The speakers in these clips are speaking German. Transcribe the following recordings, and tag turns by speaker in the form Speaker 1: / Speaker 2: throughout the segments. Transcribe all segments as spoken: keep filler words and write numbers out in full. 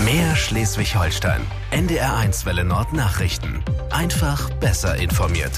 Speaker 1: Mehr Schleswig-Holstein. N D R eins Welle Nord Nachrichten. Einfach besser informiert.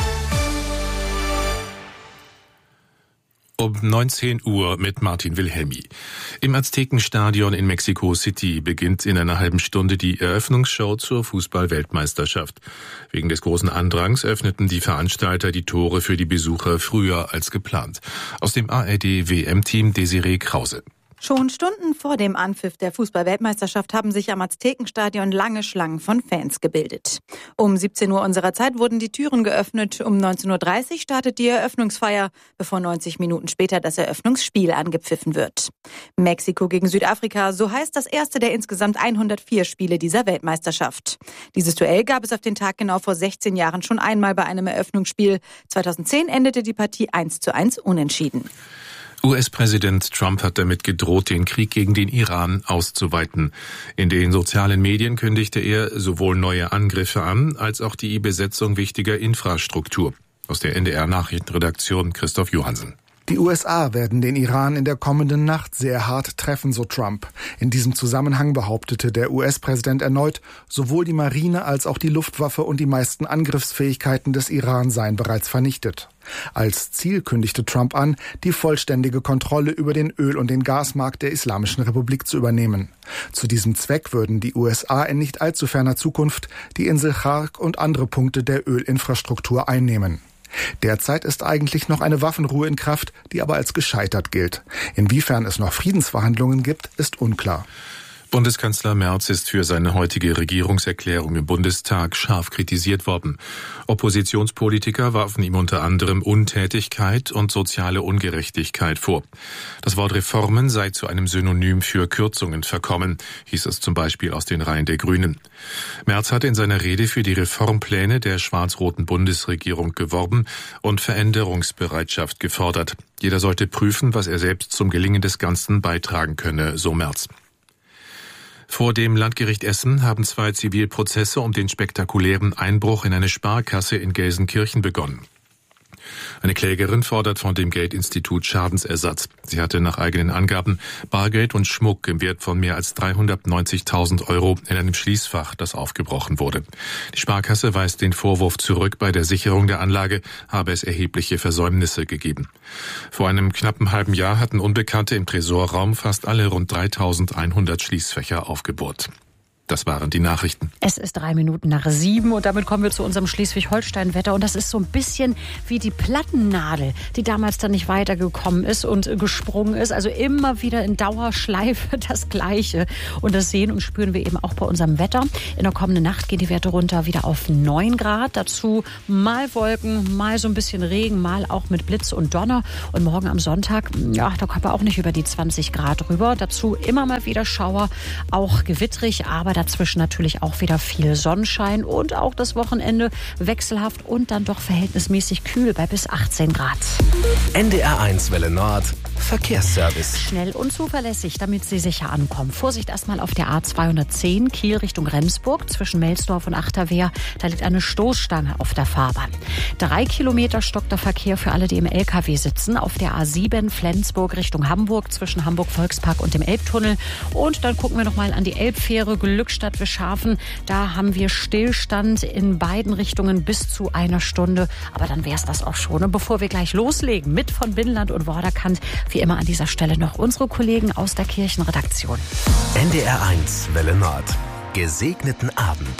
Speaker 2: Um neunzehn Uhr mit Martin Wilhelmi. Im Aztekenstadion in Mexico City beginnt in einer halben Stunde die Eröffnungsshow zur Fußball-Weltmeisterschaft. Wegen des großen Andrangs öffneten die Veranstalter die Tore für die Besucher früher als geplant. Aus dem A R D-W M-Team Desiree Krause.
Speaker 3: Schon Stunden vor dem Anpfiff der Fußball-Weltmeisterschaft haben sich am Aztekenstadion lange Schlangen von Fans gebildet. Um siebzehn Uhr unserer Zeit wurden die Türen geöffnet. Um neunzehn Uhr dreißig startet die Eröffnungsfeier, bevor neunzig Minuten später das Eröffnungsspiel angepfiffen wird. Mexiko gegen Südafrika, so heißt das erste der insgesamt hundertvier Spiele dieser Weltmeisterschaft. Dieses Duell gab es auf den Tag genau vor sechzehn Jahren schon einmal bei einem Eröffnungsspiel. zweitausendzehn endete die Partie eins zu eins unentschieden.
Speaker 2: U S-Präsident Trump hat damit gedroht, den Krieg gegen den Iran auszuweiten. In den sozialen Medien kündigte er sowohl neue Angriffe an, als auch die Besetzung wichtiger Infrastruktur. Aus der N D R-Nachrichtenredaktion Christoph Johansen.
Speaker 4: Die U S A werden den Iran in der kommenden Nacht sehr hart treffen, so Trump. In diesem Zusammenhang behauptete der U S-Präsident erneut, sowohl die Marine als auch die Luftwaffe und die meisten Angriffsfähigkeiten des Iran seien bereits vernichtet. Als Ziel kündigte Trump an, die vollständige Kontrolle über den Öl- und den Gasmarkt der Islamischen Republik zu übernehmen. Zu diesem Zweck würden die U S A in nicht allzu ferner Zukunft die Insel Chark und andere Punkte der Ölinfrastruktur einnehmen. Derzeit ist eigentlich noch eine Waffenruhe in Kraft, die aber als gescheitert gilt. Inwiefern es noch Friedensverhandlungen gibt, ist unklar.
Speaker 2: Bundeskanzler Merz ist für seine heutige Regierungserklärung im Bundestag scharf kritisiert worden. Oppositionspolitiker warfen ihm unter anderem Untätigkeit und soziale Ungerechtigkeit vor. Das Wort Reformen sei zu einem Synonym für Kürzungen verkommen, hieß es zum Beispiel aus den Reihen der Grünen. Merz hatte in seiner Rede für die Reformpläne der schwarz-roten Bundesregierung geworben und Veränderungsbereitschaft gefordert. Jeder sollte prüfen, was er selbst zum Gelingen des Ganzen beitragen könne, so Merz. Vor dem Landgericht Essen haben zwei Zivilprozesse um den spektakulären Einbruch in eine Sparkasse in Gelsenkirchen begonnen. Eine Klägerin fordert von dem Geldinstitut Schadensersatz. Sie hatte nach eigenen Angaben Bargeld und Schmuck im Wert von mehr als dreihundertneunzigtausend Euro in einem Schließfach, das aufgebrochen wurde. Die Sparkasse weist den Vorwurf zurück, bei der Sicherung der Anlage habe es erhebliche Versäumnisse gegeben. Vor einem knappen halben Jahr hatten Unbekannte im Tresorraum fast alle rund dreitausendeinhundert Schließfächer aufgebohrt. Das waren die Nachrichten.
Speaker 5: Es ist drei Minuten nach sieben und damit kommen wir zu unserem Schleswig-Holstein-Wetter. Und das ist so ein bisschen wie die Plattennadel, die damals dann nicht weitergekommen ist und gesprungen ist. Also immer wieder in Dauerschleife das Gleiche. Und das sehen und spüren wir eben auch bei unserem Wetter. In der kommenden Nacht gehen die Werte runter wieder auf neun Grad. Dazu mal Wolken, mal so ein bisschen Regen, mal auch mit Blitz und Donner. Und morgen am Sonntag, ja, da kommen wir auch nicht über die zwanzig Grad rüber. Dazu immer mal wieder Schauer, auch gewittrig, aber dazwischen natürlich auch wieder viel Sonnenschein und auch das Wochenende wechselhaft und dann doch verhältnismäßig kühl bei bis achtzehn Grad.
Speaker 1: N D R eins Welle Nord Verkehrsservice.
Speaker 5: Schnell und zuverlässig, damit Sie sicher ankommen. Vorsicht erstmal auf der A zweihundertzehn Kiel Richtung Rendsburg zwischen Melsdorf und Achterwehr. Da liegt eine Stoßstange auf der Fahrbahn. Drei Kilometer stockt der Verkehr für alle, die im L K W sitzen. Auf der A sieben Flensburg Richtung Hamburg zwischen Hamburg Volkspark und dem Elbtunnel. Und dann gucken wir noch mal an die Elbfähre Glückstadt Wischhafen. Da haben wir Stillstand in beiden Richtungen bis zu einer Stunde. Aber dann wäre es das auch schon. Und bevor wir gleich loslegen mit von Binnenland und Vorderkant, wie immer an dieser Stelle noch unsere Kollegen aus der Kirchenredaktion.
Speaker 1: N D R eins Welle Nord. Gesegneten Abend.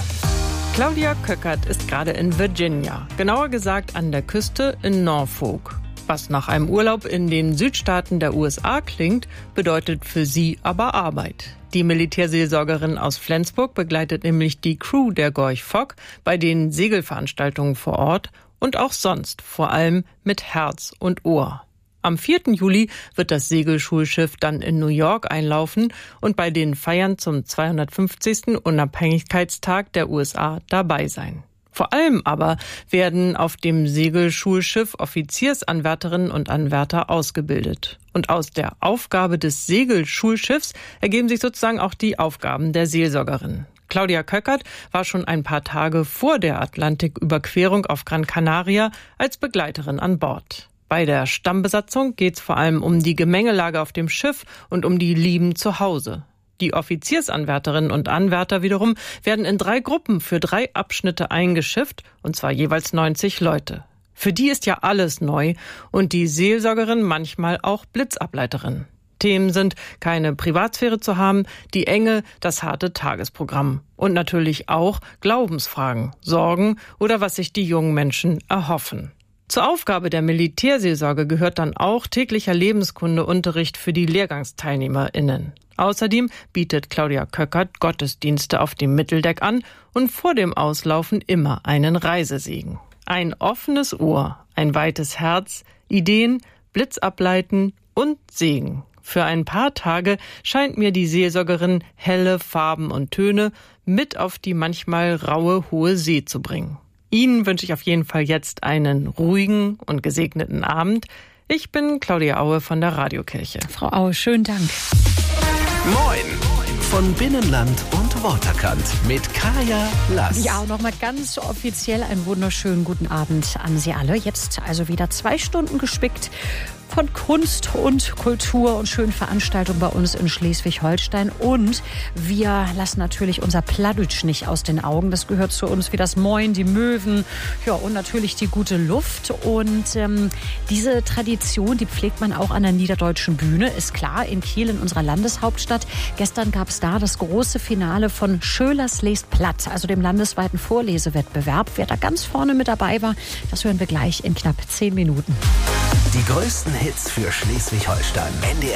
Speaker 6: Claudia Köckert ist gerade in Virginia, genauer gesagt an der Küste in Norfolk. Was nach einem Urlaub in den Südstaaten der U S A klingt, bedeutet für sie aber Arbeit. Die Militärseelsorgerin aus Flensburg begleitet nämlich die Crew der Gorch Fock bei den Segelveranstaltungen vor Ort und auch sonst, vor allem mit Herz und Ohr. Am vierten Juli wird das Segelschulschiff dann in New York einlaufen und bei den Feiern zum zweihundertfünfzigsten Unabhängigkeitstag der U S A dabei sein. Vor allem aber werden auf dem Segelschulschiff Offiziersanwärterinnen und Anwärter ausgebildet. Und aus der Aufgabe des Segelschulschiffs ergeben sich sozusagen auch die Aufgaben der Seelsorgerin. Claudia Köckert war schon ein paar Tage vor der Atlantiküberquerung auf Gran Canaria als Begleiterin an Bord. Bei der Stammbesatzung geht es vor allem um die Gemengelage auf dem Schiff und um die Lieben zu Hause. Die Offiziersanwärterinnen und Anwärter wiederum werden in drei Gruppen für drei Abschnitte eingeschifft, und zwar jeweils neunzig Leute. Für die ist ja alles neu und die Seelsorgerin manchmal auch Blitzableiterin. Themen sind, keine Privatsphäre zu haben, die Enge, das harte Tagesprogramm. Und natürlich auch Glaubensfragen, Sorgen oder was sich die jungen Menschen erhoffen. Zur Aufgabe der Militärseelsorge gehört dann auch täglicher Lebenskundeunterricht für die LehrgangsteilnehmerInnen. Außerdem bietet Claudia Köckert Gottesdienste auf dem Mitteldeck an und vor dem Auslaufen immer einen Reisesegen. Ein offenes Ohr, ein weites Herz, Ideen, Blitz ableiten und Segen. Für ein paar Tage scheint mir die Seelsorgerin helle Farben und Töne mit auf die manchmal raue, hohe See zu bringen. Ihnen wünsche ich auf jeden Fall jetzt einen ruhigen und gesegneten Abend. Ich bin Claudia Aue von der Radiokirche.
Speaker 5: Frau Aue, schönen Dank.
Speaker 1: Moin von Binnenland und Waterkant mit Kaya Lass.
Speaker 5: Ja, und nochmal ganz offiziell einen wunderschönen guten Abend an Sie alle. Jetzt also wieder zwei Stunden gespickt von Kunst und Kultur und schönen Veranstaltungen bei uns in Schleswig-Holstein. Und wir lassen natürlich unser Plattdeutsch nicht aus den Augen. Das gehört zu uns wie das Moin, die Möwen, ja, und natürlich die gute Luft. Und ähm, diese Tradition, die pflegt man auch an der Niederdeutschen Bühne, ist klar, in Kiel, in unserer Landeshauptstadt. Gestern gab es da das große Finale von Schölers lest platt, also dem landesweiten Vorlesewettbewerb. Wer da ganz vorne mit dabei war, das hören wir gleich in knapp zehn Minuten.
Speaker 1: Die größten Hits für Schleswig-Holstein. N D